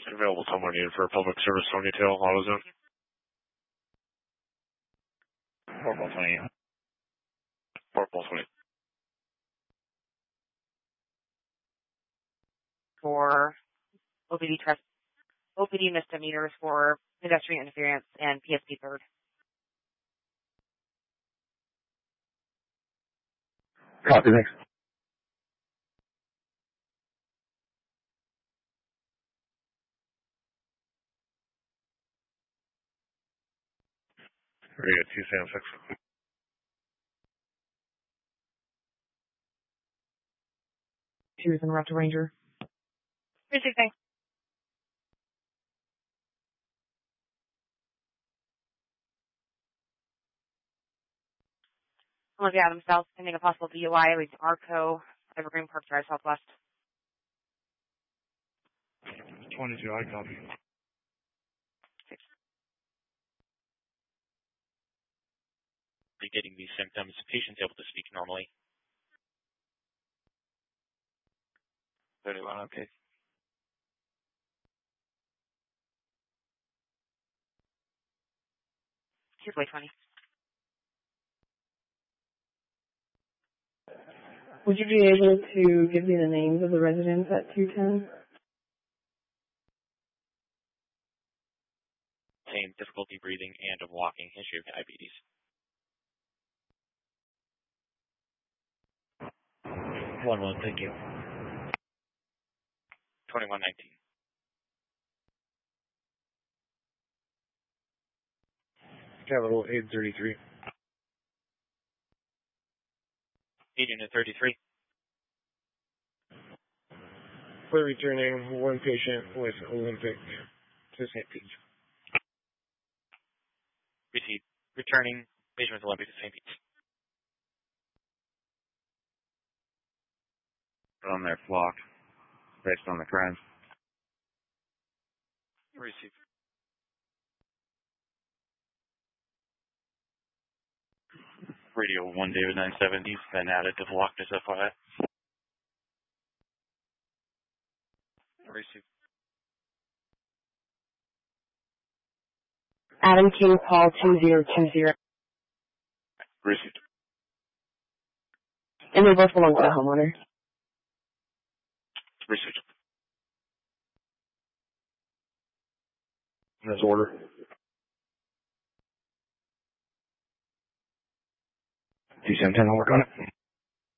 Available someone needed for a public service phone detail, AutoZone. 4 20. 4 20. For OPD misdemeanors for pedestrian interference and PSP third. Copy, thanks. We got 276. She was interrupted, Ranger. Appreciate thanks. Olivia Adams South, pending a possible DUI, leads Arco, Evergreen Park Drive, Southwest. 22, I copy. Getting these symptoms, patient's able to speak normally. 31, okay. Tuesday 20. Would you be able to give me the names of the residents at 210? Same difficulty breathing and of walking, history of diabetes. 1-1, thank you. 2119. Capital 833. Agent at 33. We're returning one patient with Olympic to St. Pete. Received. Returning patient with Olympic to St. Pete. On their flock, based on the crime. Received. Radio 1 David 970, been added to flock, just FYI. Received. Adam King, Paul 2020. Received. And they both belong to the homeowner. Received. This order. 210, I'll work on it.